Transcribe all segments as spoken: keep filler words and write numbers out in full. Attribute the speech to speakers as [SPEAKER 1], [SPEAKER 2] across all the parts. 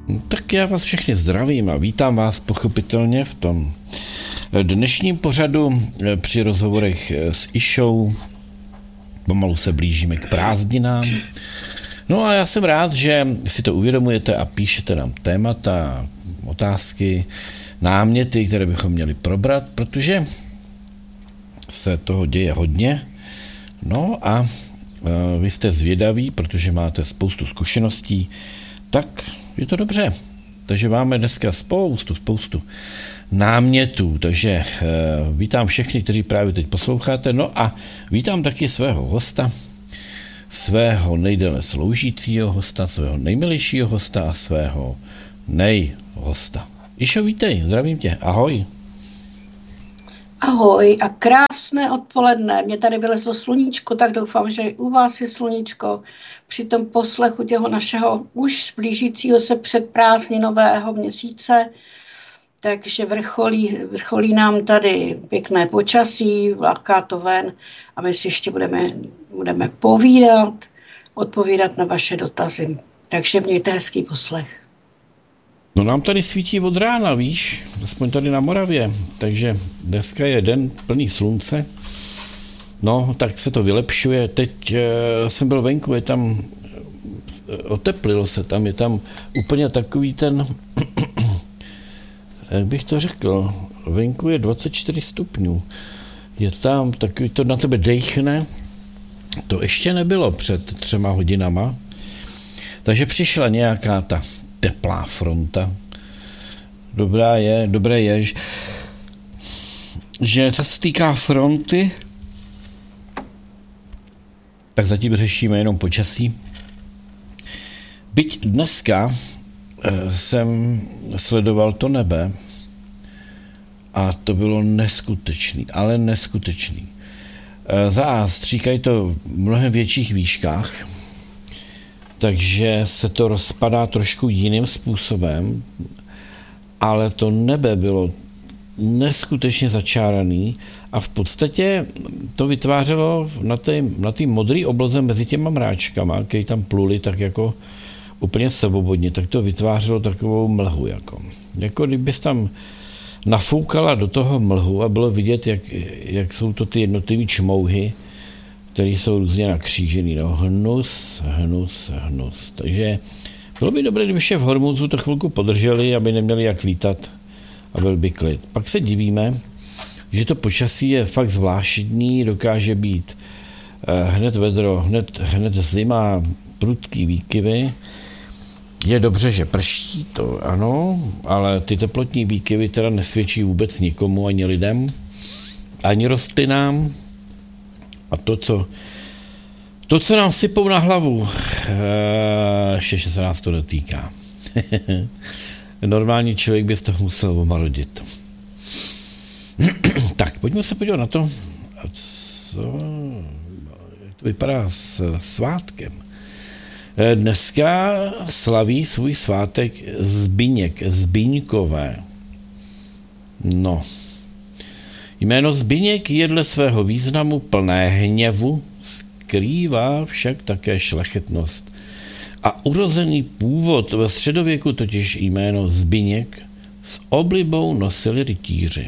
[SPEAKER 1] Tak já vás všechny zdravím a vítám vás pochopitelně v tom dnešním pořadu při rozhovorech s Išou. Pomalu se blížíme k prázdninám. No a já jsem rád, že si to uvědomujete a píšete nám témata, otázky, náměty, které bychom měli probrat, protože se toho děje hodně. No a vy jste zvědaví, protože máte spoustu zkušeností, tak je to dobře. Takže máme dneska spoustu, spoustu námětů, takže vítám všechny, kteří právě teď posloucháte, no a vítám taky svého hosta, svého nejdéle sloužícího hosta, svého nejmilejšího hosta a svého nejhosta. Išo, vítej, zdravím tě, ahoj.
[SPEAKER 2] Ahoj a krásné odpoledne. Mě tady vylezlo sluníčko, tak doufám, že i u vás je sluníčko při tom poslechu těho našeho už blížícího se předprázdninového měsíce. Takže vrcholí, vrcholí nám tady pěkné počasí, vláká to ven a my si ještě budeme, budeme povídat, odpovídat na vaše dotazy. Takže mějte hezký poslech.
[SPEAKER 1] No nám tady svítí od rána, víš, aspoň tady na Moravě, takže dneska je den plný slunce, no tak se to vylepšuje, teď e, jsem byl venku, je tam, oteplilo se tam, je tam úplně takový ten, jak bych to řekl, venku je dvacet čtyři stupňů, je tam takový, to na tebe dejchne, to ještě nebylo před třema hodinama, takže přišla nějaká ta teplá fronta. Dobrá je, dobré je, že, že co se týká fronty, tak zatím řešíme jenom počasí. Byť dneska eh, jsem sledoval to nebe a to bylo neskutečný, ale neskutečný. Eh, za A stříkají to v mnohem větších výškách, takže se to rozpadá trošku jiným způsobem, ale to nebe bylo neskutečně začáraný a v podstatě to vytvářelo na té na té modré obloze mezi těma mráčkama, které tam pluli tak jako úplně svobodně, tak to vytvářelo takovou mlhu. Jako, jako kdybys tam nafoukala do toho mlhu a bylo vidět, jak, jak jsou to ty jednotlivé čmouhy, které jsou různě nakřížený. No, hnus, hnus, hnus. Takže bylo by dobré, kdyby v Hormuzu to chvilku podrželi, aby neměli jak lítat a byl by klid. Pak se divíme, že to počasí je fakt zvláštní, dokáže být eh, hned vedro, hned, hned zima, prudký výkyvy. Je dobře, že prští, to ano, ale ty teplotní výkyvy teda nesvědčí vůbec nikomu, ani lidem, ani rostlinám. A to, co, to, co nám sypou na hlavu, ještě se nás to dotýká. Normální člověk by z toho musel omarodit. Tak, pojďme se podívat na to, co, jak to vypadá s svátkem. Dneska slaví svůj svátek Zbyněk, Zbyňkové. No. Jméno Zbyněk je dle svého významu plné hněvu, skrývá však také šlechetnost. A urozený původ ve středověku totiž jméno Zbyněk s oblibou nosili rytíři.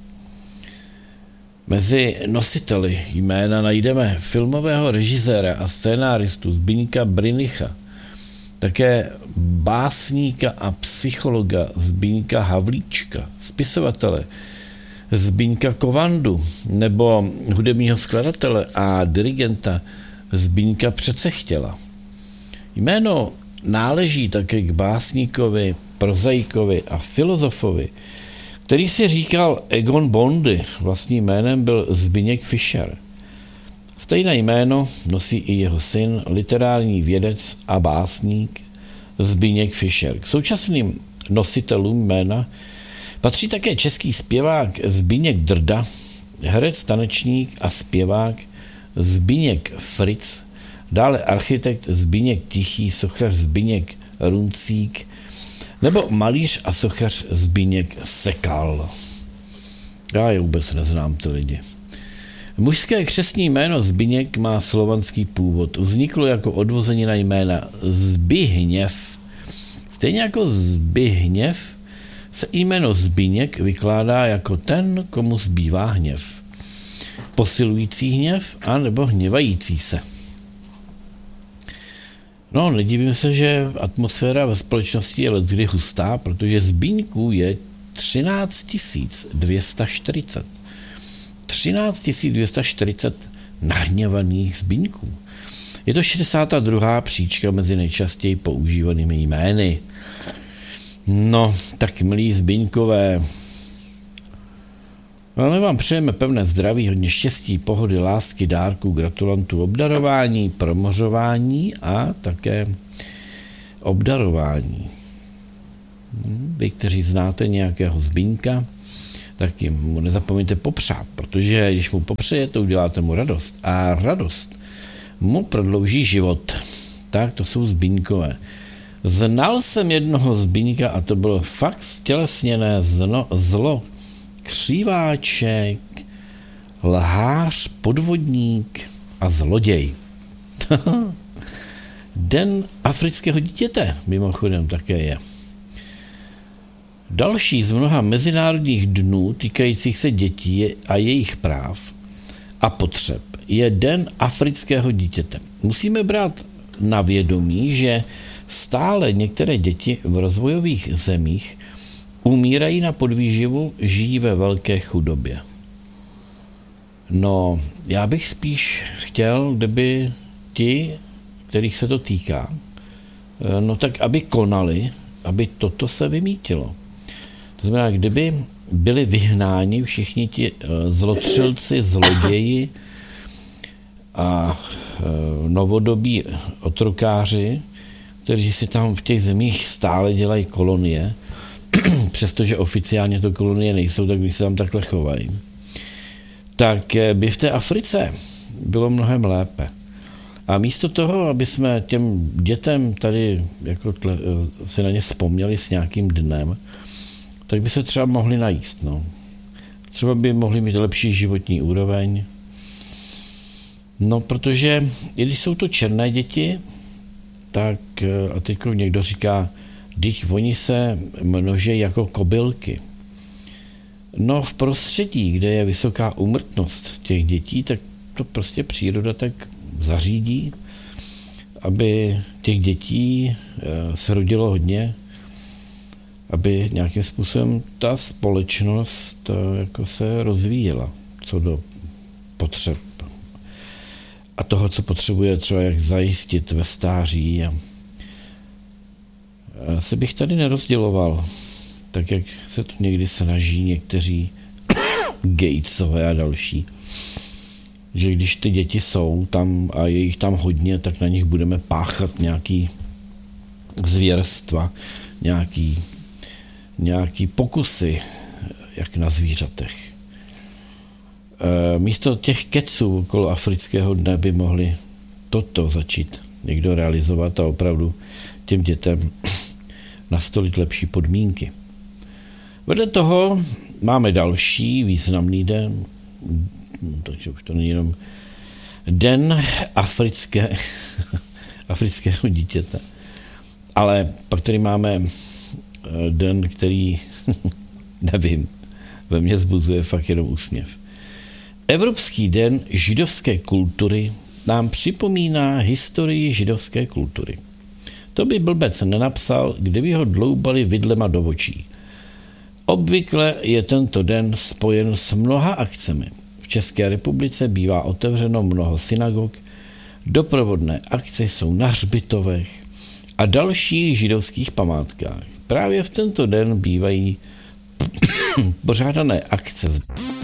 [SPEAKER 1] Mezi nositeli jména najdeme filmového režiséra a scénáristu Zbyňka Brynicha, také básníka a psychologa Zbyňka Havlíčka, spisovatele Zbyňka Kovandu nebo hudebního skladatele a dirigenta Zbyňka Přecechtěla. Jméno náleží také k básníkovi, prozaikovi a filozofovi, který si říkal Egon Bondy, vlastním jménem byl Zbyněk Fischer. Stejné jméno nosí i jeho syn, literární vědec a básník Zbyněk Fischer. K současným nositelům jména patří také český zpěvák Zbyněk Drda, herec, tanečník a zpěvák Zbyněk Fritz, dále architekt Zbyněk Tichý, sochař Zbyněk Runcík nebo malíř a sochař Zbyněk Sekal. Já je vůbec neznám, ty lidi. Mužské křestní jméno Zbyněk má slovanský původ. Vzniklo jako odvozenina jména Zbihněv, z Stejně jako Zbigněv se jméno Zbigněk vykládá jako ten, komu zbývá hněv. Posilující hněv a nebo hněvající se. No, nedivím se, že atmosféra ve společnosti je leckdy hustá, protože Zbíňků je třináct tisíc dvě stě čtyřicet. třináct tisíc dvě stě čtyřicet nahněvaných Zbíňků. Je to šedesátá druhá příčka mezi nejčastěji používanými jmény. No, tak milí Zbíňkové, no, my vám přejeme pevné zdraví, hodně štěstí, pohody, lásky, dárků, gratulantů, obdarování, promořování a také obdarování. Vy, kteří znáte nějakého Zbíňka, tak jim mu nezapomeňte popřát, protože když mu popřejete, uděláte mu radost. A radost mu prodlouží život. Tak to jsou Zbíňkové. Znal jsem jednoho Zbíňka a to bylo fakt stělesněné zlo, zlo. Křiváček, lhář, podvodník a zloděj. Den afrického dítěte mimochodem také je. Další z mnoha mezinárodních dnů týkajících se dětí a jejich práv a potřeb je Den afrického dítěte. Musíme brát na vědomí, že stále některé děti v rozvojových zemích umírají na podvýživu, žijí ve velké chudobě. No, já bych spíš chtěl, kdyby ti, kterých se to týká, no tak aby konali, aby toto se vymítilo. To znamená, kdyby byli vyhnáni všichni ti zlotřilci, zloději a novodobí otrokáři, kteří si tam v těch zemích stále dělají kolonie, přestože oficiálně to kolonie nejsou, tak by se tam takhle chovají, tak by v té Africe bylo mnohem lépe. A místo toho, aby jsme těm dětem tady jako tle, se na ně vzpomněli s nějakým dnem, tak by se třeba mohli najíst. No. Třeba by mohli mít lepší životní úroveň. No, protože i když jsou to černé děti, tak a teď někdo říká, když oni se množí jako kobylky. No v prostředí, kde je vysoká úmrtnost těch dětí, tak to prostě příroda tak zařídí, aby těch dětí se rodilo hodně, aby nějakým způsobem ta společnost jako se rozvíjela co do potřeb a toho, co potřebuje třeba jak zajistit ve stáří. A se bych tady nerozděloval, tak jak se to někdy snaží někteří Gatesové a další, že když ty děti jsou tam a je jich tam hodně, tak na nich budeme páchat nějaký zvěrstva, nějaký, nějaký pokusy, jak na zvířatech. E, místo těch keců okolo afrického dne by mohli toto začít někdo realizovat a opravdu těm dětem nastolit lepší podmínky. Vedle toho máme další významný den, takže už to není jenom Den africké, afrického dítěte, ale pak tady máme den, který, nevím, ve mně zbuzuje fakt jenom úsměv. Evropský den židovské kultury nám připomíná historii židovské kultury. To by blbec nenapsal, kdyby ho dloubali vidlema do očí. Obvykle je tento den spojen s mnoha akcemi. V České republice bývá otevřeno mnoho synagog, doprovodné akce jsou na hřbitovech a dalších židovských památkách. Právě v tento den bývají pořádané akce.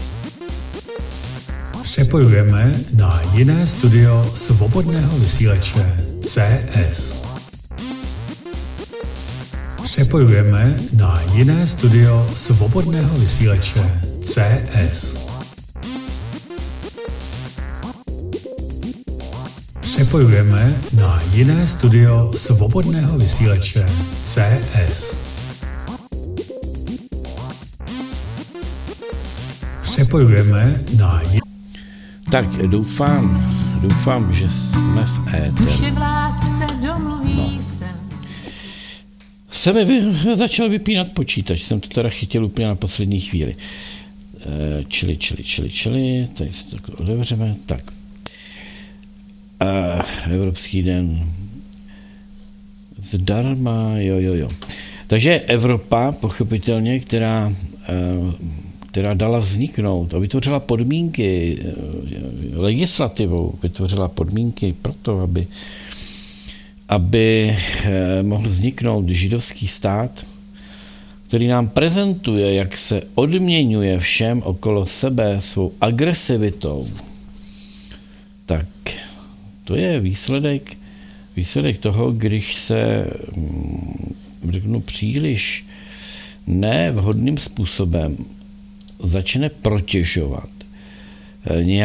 [SPEAKER 3] Přepojujeme na jiné studio svobodného vysílače C S. Přepojujeme na jiné studio svobodného vysílače C S. Přepojujeme na jiné studio svobodného vysílače C S. Přepojujeme na jiné...
[SPEAKER 1] Tak doufám, doufám, že jsme v éteru.
[SPEAKER 4] Duše v lásce domluví
[SPEAKER 1] no.
[SPEAKER 4] se.
[SPEAKER 1] se mi vy, začal vypínat počítač, jsem to teda chytil úplně na poslední chvíli. E, čili, čili, čili, čili, tady se to otevřeme, tak. E, Evropský den zdarma, jo, jo, jo. Takže Evropa, pochopitelně, která, která dala vzniknout a vytvořila podmínky legislativou, vytvořila podmínky pro to, aby, aby mohl vzniknout židovský stát, který nám prezentuje, jak se odměňuje všem okolo sebe svou agresivitou, tak to je výsledek Výsledek toho, když se, řeknu, příliš nevhodným způsobem začne protěžovat nějak